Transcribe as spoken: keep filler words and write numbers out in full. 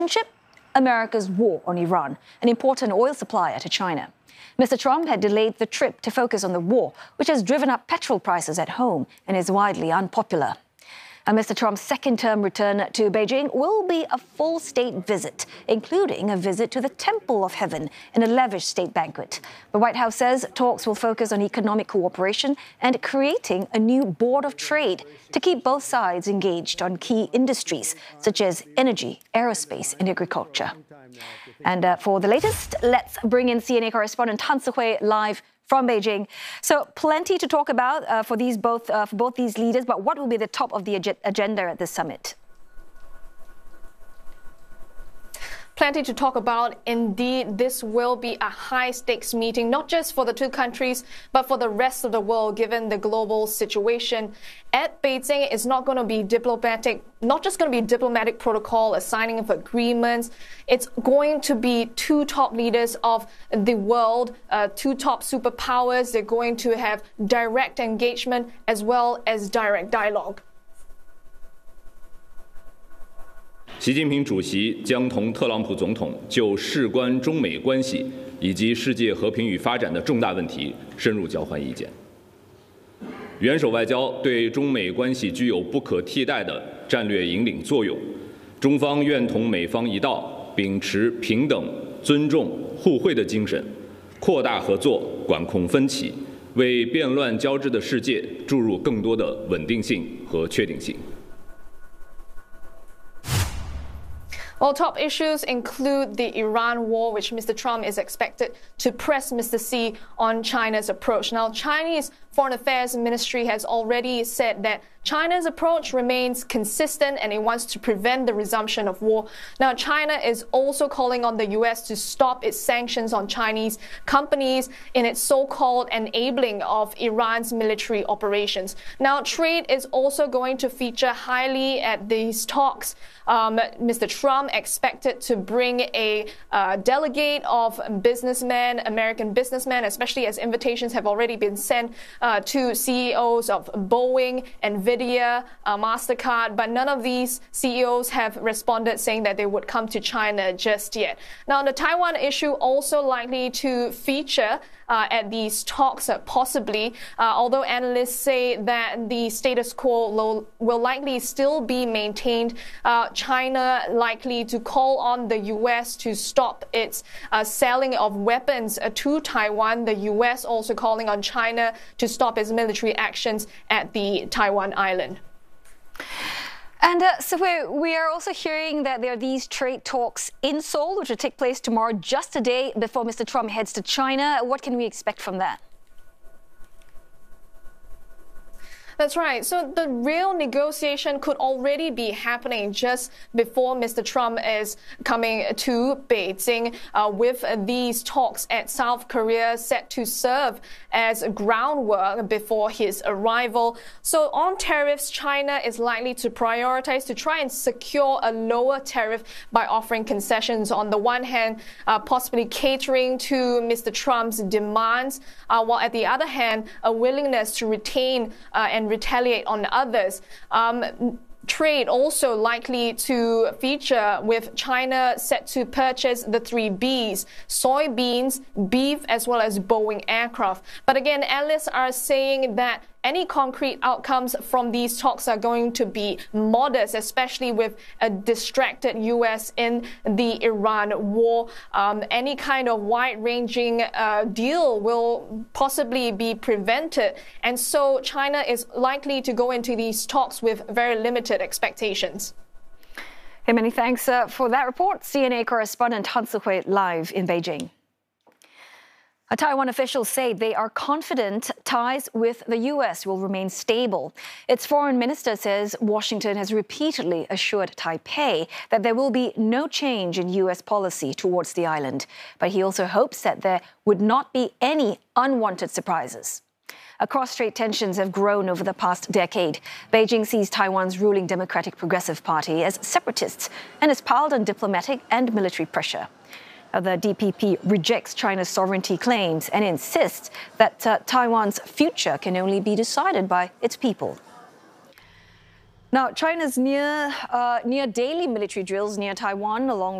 America's war on Iran, an important oil supplier to China. Mister Trump had delayed the trip to focus on the war, which has driven up petrol prices at home and is widely unpopular. And Mister Trump's second-term return to Beijing will be a full state visit, including a visit to the Temple of Heaven and a lavish state banquet. The White House says talks will focus on economic cooperation and creating a new board of trade to keep both sides engaged on key industries such as energy, aerospace, and agriculture. And uh, for the latest, let's bring in C N A correspondent Han Sihui live from Beijing. So plenty to talk about uh, for these both uh, for both these leaders, but what will be the top of the ag- agenda at this summit? Plenty to talk about. Indeed, this will be a high-stakes meeting, not just for the two countries, but for the rest of the world, given the global situation. At Beijing, it's not going to be diplomatic, not just going to be diplomatic protocol, a signing of agreements. It's going to be two top leaders of the world, uh, two top superpowers. They're going to have direct engagement as well as direct dialogue. 习近平主席将同特朗普总统就事关中美关系以及世界和平与发展的重大问题深入交换意见。元首外交对中美关系具有不可替代的战略引领作用，中方愿同美方一道，秉持平等、尊重、互惠的精神，扩大合作，管控分歧，为变乱交织的世界注入更多的稳定性和确定性。 Well, top issues include the Iran war, which Mister Trump is expected to press Mister Xi on China's approach. Now, Chinese Foreign Affairs Ministry has already said that China's approach remains consistent and it wants to prevent the resumption of war. Now, China is also calling on the U S to stop its sanctions on Chinese companies in its so-called enabling of Iran's military operations. Now, trade is also going to feature highly at these talks. Um, Mister Trump expected to bring a uh, delegate of businessmen, American businessmen, especially as invitations have already been sent uh, to C E Os of Boeing, NVIDIA, uh, MasterCard, but none of these C E Os have responded saying that they would come to China just yet. Now, the Taiwan issue also likely to feature Uh, at these talks, uh, possibly, uh, although analysts say that the status quo lo- will likely still be maintained. Uh, China likely to call on the U S to stop its uh, selling of weapons uh, to Taiwan. The U S also calling on China to stop its military actions at the Taiwan island. And uh, so we're, we are also hearing that there are these trade talks in Seoul, which will take place tomorrow, just a day before Mister Trump heads to China. What can we expect from that? That's right. So the real negotiation could already be happening just before Mister Trump is coming to Beijing, uh, with these talks at South Korea set to serve as groundwork before his arrival. So on tariffs, China is likely to prioritize to try and secure a lower tariff by offering concessions on the one hand, uh, possibly catering to Mister Trump's demands, uh, while at the other hand, a willingness to retain uh, and retaliate on others. Um, Trade also likely to feature with China set to purchase the three Bs, soybeans, beef, as well as Boeing aircraft. But again, analysts are saying that any concrete outcomes from these talks are going to be modest, especially with a distracted U S in the Iran war. Um, any kind of wide-ranging uh, deal will possibly be prevented. And so China is likely to go into these talks with very limited expectations. Hey, many thanks uh, for that report. C N A correspondent Han Sihui live in Beijing. A Taiwan officials say they are confident ties with the U S will remain stable. Its foreign minister says Washington has repeatedly assured Taipei that there will be no change in U S policy towards the island. But he also hopes that there would not be any unwanted surprises. Cross-strait tensions have grown over the past decade. Beijing sees Taiwan's ruling Democratic Progressive Party as separatists and has piled on diplomatic and military pressure. The D P P rejects China's sovereignty claims and insists that uh, Taiwan's future can only be decided by its people. Now, China's near, uh, near daily military drills near Taiwan, along